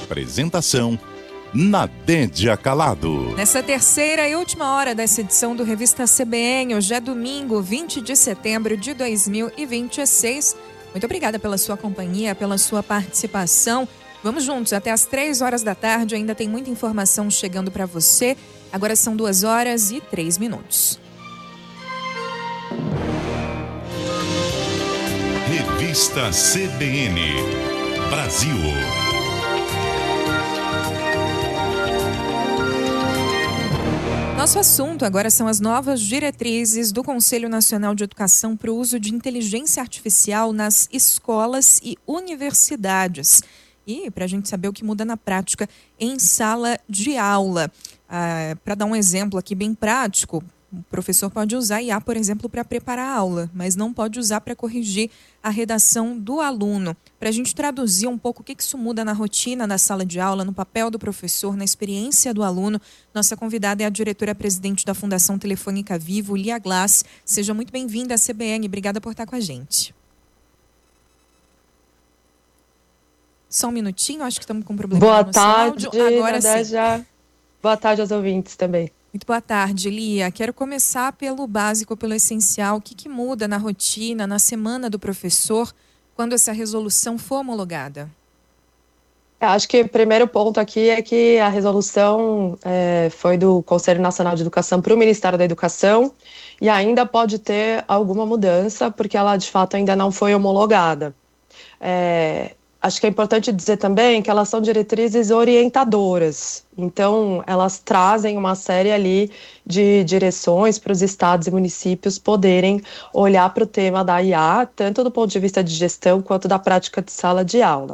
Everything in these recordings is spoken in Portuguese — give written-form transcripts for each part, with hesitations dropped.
Apresentação: Nadédia Calado. Nessa terceira e última hora dessa edição do Revista CBN, hoje é domingo, 20 de setembro de 2026. Muito obrigada pela sua companhia, pela sua participação. Vamos juntos até às 3 horas da tarde, ainda tem muita informação chegando para você. Agora são 2 horas e 3 minutos. Revista CBN Brasil. Nosso assunto agora são as novas diretrizes do Conselho Nacional de Educação para o uso de inteligência artificial nas escolas e universidades. E para a gente saber o que muda na prática em sala de aula. Para dar um exemplo aqui bem prático, o professor pode usar IA, por exemplo, para preparar a aula, mas não pode usar para corrigir a redação do aluno. Para a gente traduzir um pouco o que isso muda na rotina da sala de aula, no papel do professor, na experiência do aluno, nossa convidada é a diretora-presidente da Fundação Telefônica Vivo, Lia Glass. Seja muito bem-vinda à CBN. Obrigada por estar com a gente. Só um minutinho, acho que estamos com um problema no áudio. Agora Nadégia. sim. Boa tarde aos ouvintes também. Muito boa tarde, Lia. Quero começar pelo básico, pelo essencial. O que muda na rotina, na semana do professor, quando essa resolução for homologada? Acho que o primeiro ponto aqui é que a resolução foi do Conselho Nacional de Educação para o Ministério da Educação e ainda pode ter alguma mudança, porque ela de fato ainda não foi homologada. Acho que é importante dizer também que elas são diretrizes orientadoras, então elas trazem uma série ali de direções para os estados e municípios poderem olhar para o tema da IA, tanto do ponto de vista de gestão quanto da prática de sala de aula.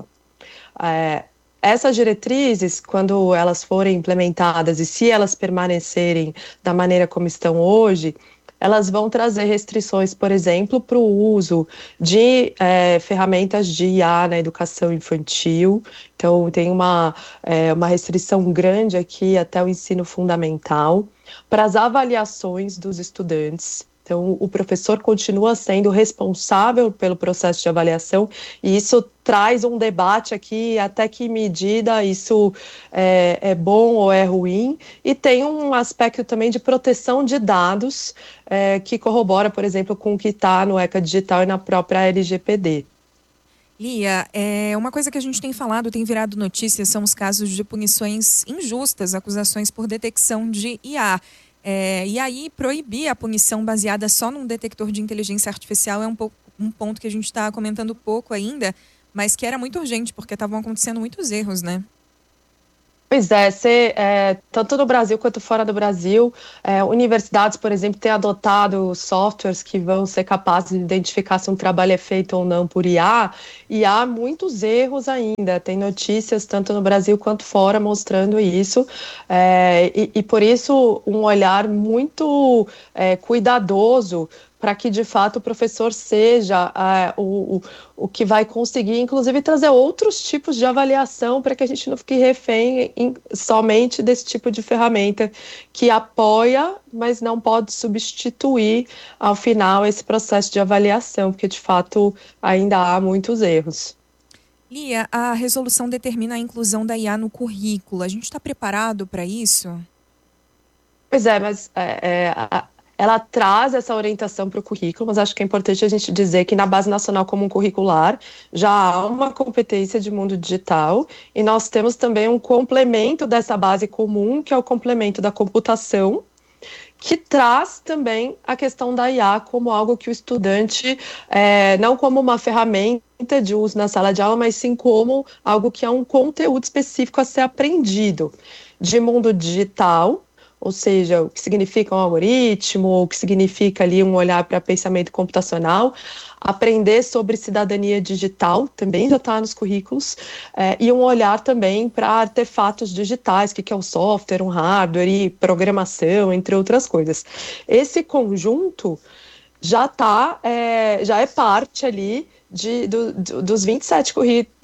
Essas diretrizes, quando elas forem implementadas e se elas permanecerem da maneira como estão hoje, elas vão trazer restrições, por exemplo, para o uso de ferramentas de IA na educação infantil. Então, tem uma restrição grande aqui até o ensino fundamental, para as avaliações dos estudantes. Então, o professor continua sendo responsável pelo processo de avaliação e isso traz um debate aqui, até que medida isso é bom ou é ruim. E tem um aspecto também de proteção de dados que corrobora, por exemplo, com o que está no ECA Digital e na própria LGPD. Lia, uma coisa que a gente tem falado, tem virado notícia, são os casos de punições injustas, acusações por detecção de IA. E aí, proibir a punição baseada só num detector de inteligência artificial é um ponto que a gente está comentando pouco ainda, mas que era muito urgente, porque estavam acontecendo muitos erros, né? Pois é, tanto no Brasil quanto fora do Brasil, universidades, por exemplo, têm adotado softwares que vão ser capazes de identificar se um trabalho é feito ou não por IA, e há muitos erros ainda. Tem notícias tanto no Brasil quanto fora mostrando isso, e por isso um olhar muito cuidadoso para que, de fato, o professor seja o que vai conseguir, inclusive, trazer outros tipos de avaliação para que a gente não fique refém somente desse tipo de ferramenta que apoia, mas não pode substituir, ao final, esse processo de avaliação, porque, de fato, ainda há muitos erros. Lia, a resolução determina a inclusão da IA no currículo. A gente está preparado para isso? Pois é, mas ela traz essa orientação para o currículo, mas acho que é importante a gente dizer que na Base Nacional Comum Curricular já há uma competência de mundo digital e nós temos também um complemento dessa base comum, que é o complemento da computação, que traz também a questão da IA como algo que o estudante, não como uma ferramenta de uso na sala de aula, mas sim como algo que é um conteúdo específico a ser aprendido de mundo digital. Ou seja, o que significa um algoritmo, o que significa ali um olhar para pensamento computacional, aprender sobre cidadania digital, também já está nos currículos, e um olhar também para artefatos digitais, o que é um software, um hardware e programação, entre outras coisas. Esse conjunto já é parte ali dos 27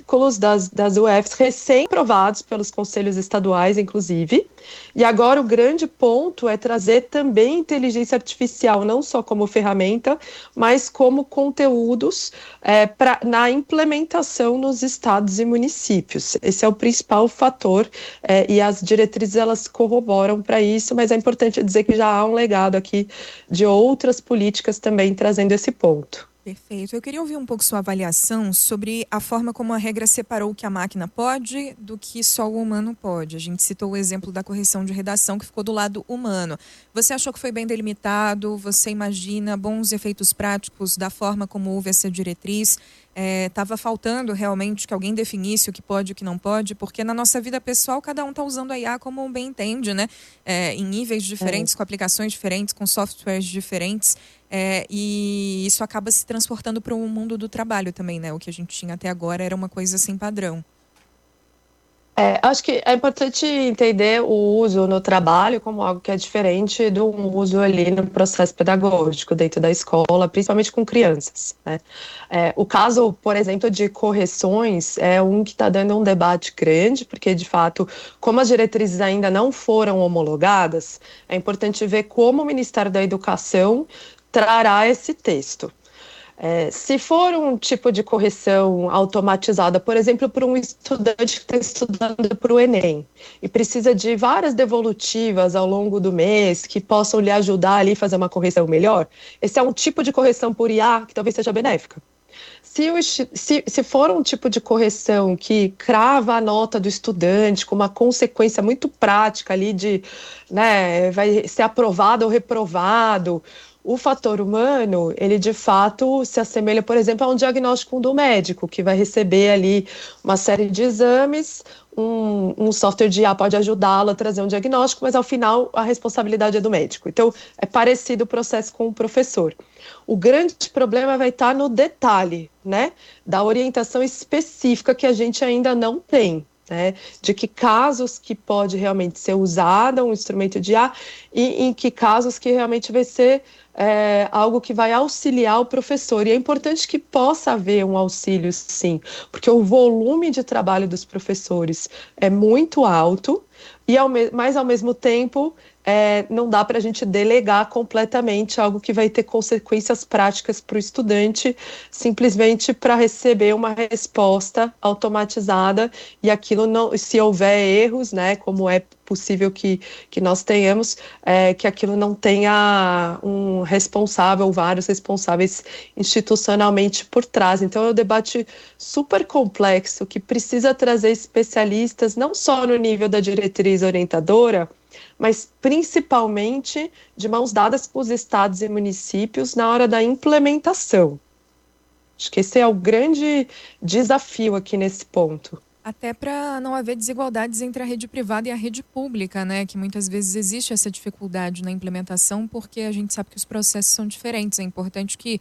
das UFs recém-aprovados pelos conselhos estaduais, inclusive. E agora o grande ponto é trazer também inteligência artificial, não só como ferramenta, mas como conteúdos na implementação nos estados e municípios. Esse é o principal fator e as diretrizes elas corroboram para isso, mas é importante dizer que já há um legado aqui de outras políticas também trazendo esse ponto. Perfeito. Eu queria ouvir um pouco sua avaliação sobre a forma como a regra separou o que a máquina pode do que só o humano pode. A gente citou o exemplo da correção de redação que ficou do lado humano. Você achou que foi bem delimitado? Você imagina bons efeitos práticos da forma como houve essa diretriz? Estava faltando realmente que alguém definisse o que pode e o que não pode, porque na nossa vida pessoal cada um está usando a IA como bem entende, né? Em níveis diferentes, com aplicações diferentes, com softwares diferentes. E isso acaba se transportando para o mundo do trabalho também, né? O que a gente tinha até agora era uma coisa sem padrão. Acho que é importante entender o uso no trabalho como algo que é diferente do uso ali no processo pedagógico dentro da escola, principalmente com crianças, né? O caso, por exemplo, de correções é um que está dando um debate grande, porque, de fato, como as diretrizes ainda não foram homologadas, é importante ver como o Ministério da Educação trará esse texto. Se for um tipo de correção automatizada, por exemplo, para um estudante que está estudando para o Enem e precisa de várias devolutivas ao longo do mês que possam lhe ajudar ali a fazer uma correção melhor, esse é um tipo de correção por IA que talvez seja benéfica. Se for um tipo de correção que crava a nota do estudante com uma consequência muito prática ali de, né, vai ser aprovado ou reprovado, o fator humano, ele de fato se assemelha, por exemplo, a um diagnóstico do médico, que vai receber ali uma série de exames, um software de IA pode ajudá-lo a trazer um diagnóstico, mas ao final a responsabilidade é do médico. Então, é parecido o processo com o professor. O grande problema vai estar no detalhe, né, da orientação específica que a gente ainda não tem. De que casos que pode realmente ser usado um instrumento de IA e em que casos que realmente vai ser algo que vai auxiliar o professor. E é importante que possa haver um auxílio, sim, porque o volume de trabalho dos professores é muito alto, mas ao mesmo tempo não dá para a gente delegar completamente algo que vai ter consequências práticas para o estudante, simplesmente para receber uma resposta automatizada e aquilo não, se houver erros, né, como é possível que nós tenhamos, que aquilo não tenha um responsável ou vários responsáveis institucionalmente por trás. Então é um debate super complexo que precisa trazer especialistas não só no nível da diretriz orientadora, mas principalmente de mãos dadas com os estados e municípios na hora da implementação. Acho que esse é o grande desafio aqui nesse ponto. Até para não haver desigualdades entre a rede privada e a rede pública, né? Que muitas vezes existe essa dificuldade na implementação, porque a gente sabe que os processos são diferentes. É importante que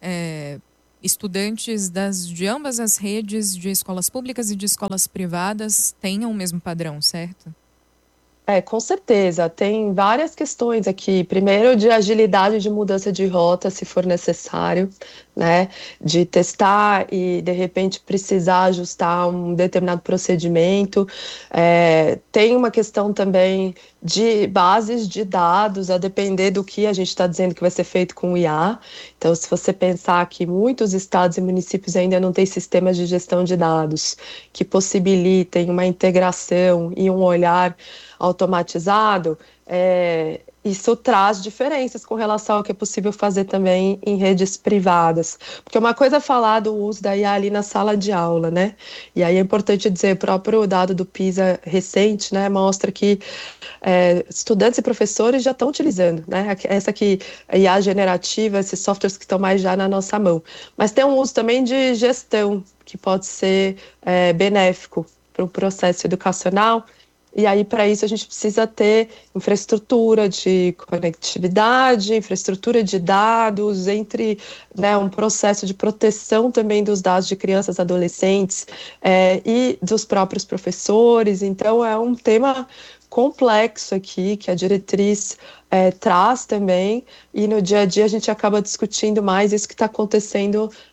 estudantes de ambas as redes, de escolas públicas e de escolas privadas, tenham o mesmo padrão, certo? Com certeza. Tem várias questões aqui. Primeiro, de agilidade de mudança de rota, se for necessário, né? De testar e, de repente, precisar ajustar um determinado procedimento. Tem uma questão também de bases de dados, a depender do que a gente está dizendo que vai ser feito com o IA. Então, se você pensar que muitos estados e municípios ainda não têm sistemas de gestão de dados que possibilitem uma integração e um olhar automatizado, isso traz diferenças com relação ao que é possível fazer também em redes privadas. Porque uma coisa é falar do uso da IA ali na sala de aula, né? E aí é importante dizer, o próprio dado do PISA recente, né, mostra que estudantes e professores já estão utilizando, né? Essa aqui, a IA generativa, esses softwares que estão mais já na nossa mão. Mas tem um uso também de gestão, que pode ser benéfico para o processo educacional. E aí, para isso, a gente precisa ter infraestrutura de conectividade, infraestrutura de dados, um processo de proteção também dos dados de crianças e adolescentes e dos próprios professores. Então, é um tema complexo aqui, que a diretriz traz também, e no dia a dia a gente acaba discutindo mais isso que está acontecendo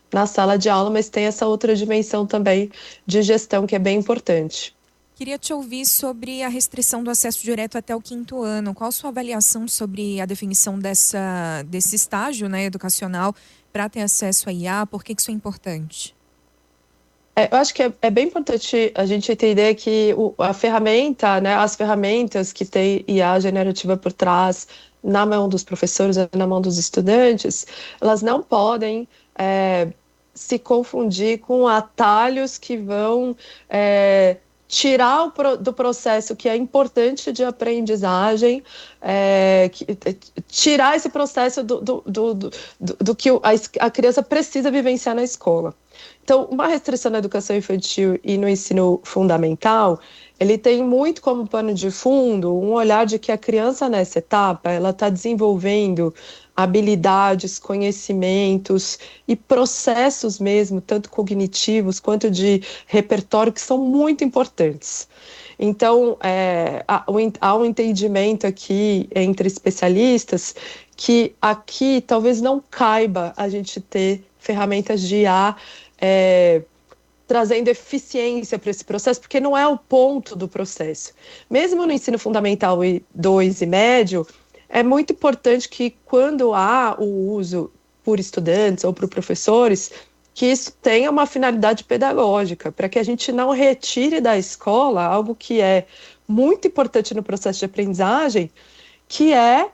na sala de aula, mas tem essa outra dimensão também de gestão que é bem importante. Queria te ouvir sobre a restrição do acesso direto até o 5º ano. Qual a sua avaliação sobre a definição desse estágio, né, educacional para ter acesso a IA? Por que isso é importante? Eu acho que é bem importante a gente entender que a ferramenta, né, as ferramentas que tem IA generativa por trás, na mão dos professores, na mão dos estudantes, elas não podem se confundir com atalhos que vão tirar do processo que é importante de aprendizagem, tirar esse processo do que a criança precisa vivenciar na escola. Então, uma restrição na educação infantil e no ensino fundamental, ele tem muito como pano de fundo um olhar de que a criança nessa etapa, ela está desenvolvendo habilidades, conhecimentos e processos mesmo, tanto cognitivos quanto de repertório, que são muito importantes. Então, há um entendimento aqui entre especialistas que aqui talvez não caiba a gente ter ferramentas de IA trazendo eficiência para esse processo, porque não é o ponto do processo. Mesmo no ensino fundamental 2 e médio, é muito importante que quando há o uso por estudantes ou por professores, que isso tenha uma finalidade pedagógica, para que a gente não retire da escola algo que é muito importante no processo de aprendizagem, que é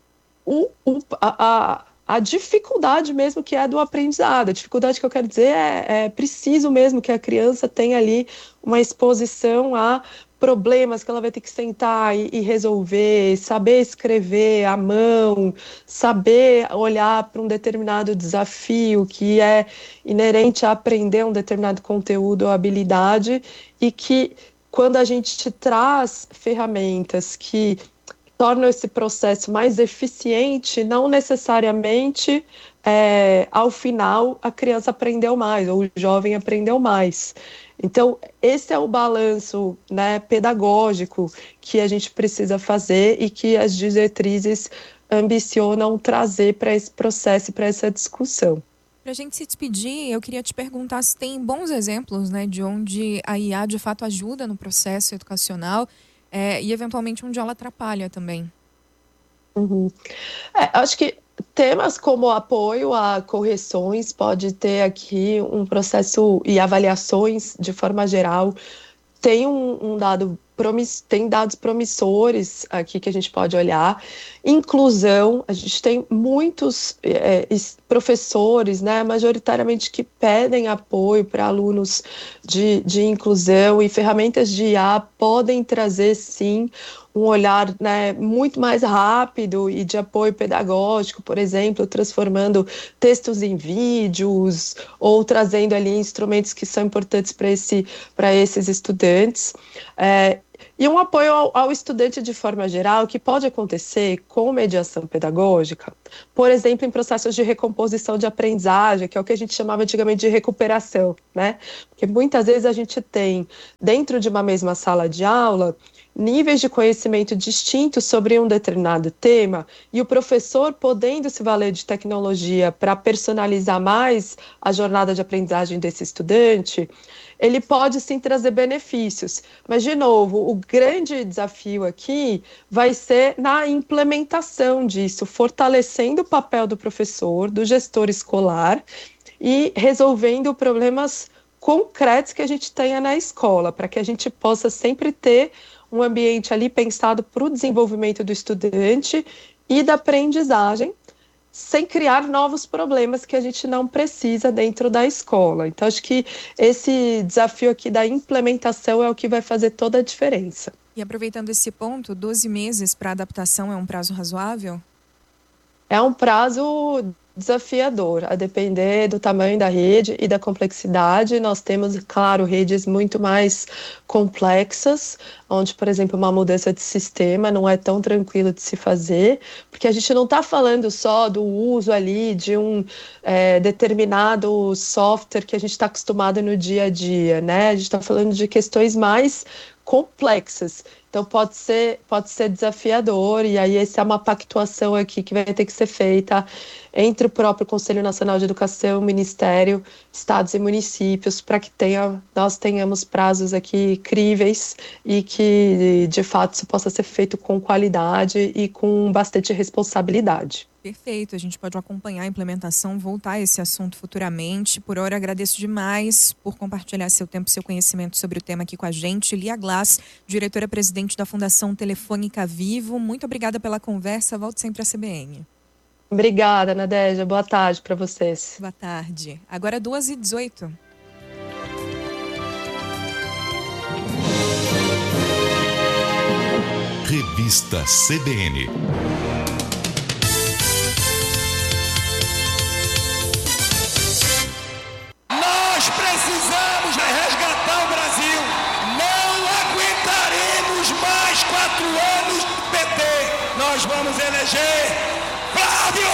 a dificuldade mesmo que é do aprendizado. A dificuldade que eu quero dizer é preciso mesmo que a criança tenha ali uma exposição a problemas que ela vai ter que sentar e resolver, saber escrever à mão, saber olhar para um determinado desafio que é inerente a aprender um determinado conteúdo ou habilidade, e que quando a gente traz ferramentas que tornam esse processo mais eficiente, não necessariamente ao final a criança aprendeu mais, ou o jovem aprendeu mais. Então, esse é o balanço, né, pedagógico que a gente precisa fazer e que as diretrizes ambicionam trazer para esse processo e para essa discussão. Para a gente se despedir, eu queria te perguntar se tem bons exemplos, né, de onde a IA de fato ajuda no processo educacional e eventualmente onde ela atrapalha também. Uhum. Acho que temas como apoio a correções pode ter aqui um processo, e avaliações de forma geral. Tem tem dados promissores aqui que a gente pode olhar. Inclusão, a gente tem muitos professores, né, majoritariamente que pedem apoio para alunos de inclusão, e ferramentas de IA podem trazer, sim, um olhar, né, muito mais rápido e de apoio pedagógico, por exemplo, transformando textos em vídeos ou trazendo ali instrumentos que são importantes para esses estudantes. E um apoio ao estudante de forma geral, que pode acontecer com mediação pedagógica, por exemplo, em processos de recomposição de aprendizagem, que é o que a gente chamava antigamente de recuperação, né? Porque muitas vezes a gente tem, dentro de uma mesma sala de aula, níveis de conhecimento distintos sobre um determinado tema, e o professor, podendo se valer de tecnologia para personalizar mais a jornada de aprendizagem desse estudante, ele pode sim trazer benefícios. Mas, de novo, o grande desafio aqui vai ser na implementação disso, fortalecendo o papel do professor, do gestor escolar, e resolvendo problemas concretos que a gente tenha na escola, para que a gente possa sempre ter um ambiente ali pensado para o desenvolvimento do estudante e da aprendizagem, sem criar novos problemas que a gente não precisa dentro da escola. Então, acho que esse desafio aqui da implementação é o que vai fazer toda a diferença. E aproveitando esse ponto, 12 meses para adaptação é um prazo razoável? É um prazo desafiador, a depender do tamanho da rede e da complexidade. Nós temos, claro, redes muito mais complexas, onde, por exemplo, uma mudança de sistema não é tão tranquilo de se fazer, porque a gente não está falando só do uso ali de um determinado software que a gente está acostumado no dia a dia, né? A gente está falando de questões mais complexas Então pode ser desafiador, e aí essa é uma pactuação aqui que vai ter que ser feita entre o próprio Conselho Nacional de Educação, Ministério, estados e municípios, para que nós tenhamos prazos aqui críveis e que de fato isso possa ser feito com qualidade e com bastante responsabilidade. Perfeito, a gente pode acompanhar a implementação, voltar a esse assunto futuramente. Por hora, agradeço demais por compartilhar seu tempo e seu conhecimento sobre o tema aqui com a gente. Lia Glass, diretora-presidente da Fundação Telefônica Vivo. Muito obrigada pela conversa, volte sempre à CBN. Obrigada, Nadégia. Boa tarde para vocês. Boa tarde. Agora 2h18. Revista CBN. Nós precisamos resgatar o Brasil. Não aguentaremos mais 4 anos do PT. Nós vamos eleger Flávio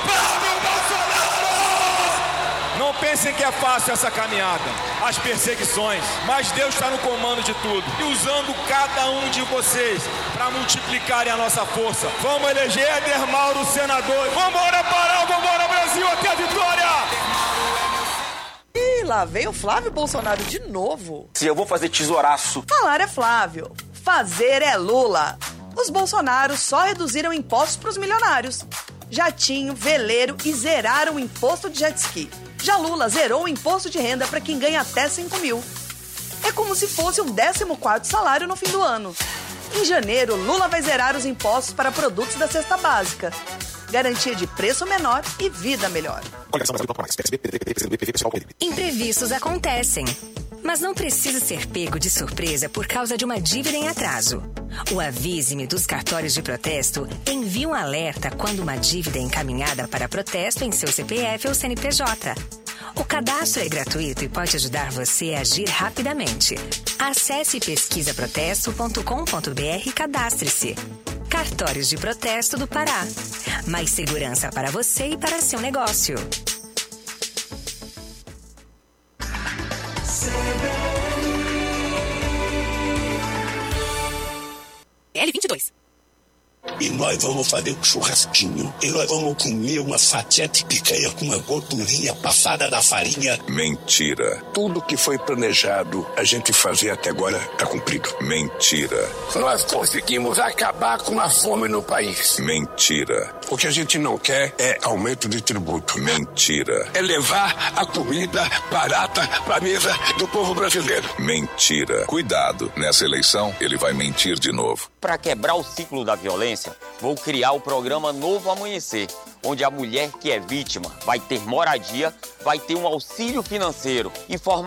Bolsonaro! Não pensem que é fácil essa caminhada, as perseguições, mas Deus está no comando de tudo e usando cada um de vocês para multiplicarem a nossa força. Vamos eleger Éder Mauro senador. Vambora, Pará, vambora, Brasil, até a vitória! E lá vem o Flávio Bolsonaro de novo. Se eu vou fazer tesouraço. Falar é Flávio, fazer é Lula. Os Bolsonaros só reduziram impostos para os milionários. Jatinho, veleiro e zeraram o imposto de jet ski. Já Lula zerou o imposto de renda para quem ganha até 5 mil. É como se fosse um 14º salário no fim do ano. Em janeiro, Lula vai zerar os impostos para produtos da cesta básica. Garantia de preço menor e vida melhor. Imprevistos acontecem, mas não precisa ser pego de surpresa por causa de uma dívida em atraso. O Avise-me dos cartórios de protesto envia um alerta quando uma dívida é encaminhada para protesto em seu CPF ou CNPJ. O cadastro é gratuito e pode ajudar você a agir rapidamente. Acesse pesquisaprotesto.com.br e cadastre-se. Cartórios de Protesto do Pará. Mais segurança para você e para seu negócio. L22. E nós vamos fazer um churrasquinho. E nós vamos comer uma fatia de picanha com uma gordurinha passada da farinha. Mentira. Tudo que foi planejado a gente fazer até agora está cumprido. Mentira. Nós conseguimos acabar com a fome no país. Mentira. O que a gente não quer é aumento de tributo. Mentira. É levar a comida barata para a mesa do povo brasileiro. Mentira. Cuidado, nessa eleição ele vai mentir de novo. Para quebrar o ciclo da violência, vou criar o programa Novo Amanhecer, onde a mulher que é vítima vai ter moradia, vai ter um auxílio financeiro, informação